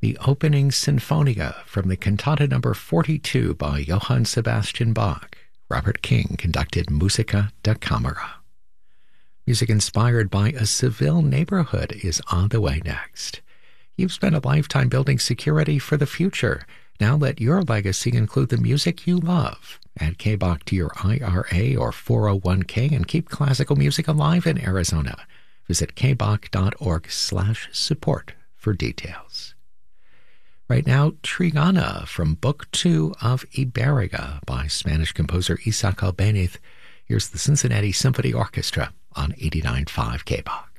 the opening Sinfonia from the Cantata number 42 by Johann Sebastian Bach. Robert King conducted Musica da Camera. Music inspired by a Seville neighborhood is on the way next. You've spent a lifetime building security for the future. Now let your legacy include the music you love. Add K-Bach to your IRA or 401k and keep classical music alive in Arizona. Visit kbach.org/support for details. Right now, Trigana from Book 2 of Iberica by Spanish composer Isaac Albéniz. Here's the Cincinnati Symphony Orchestra on 89.5 K-Bach.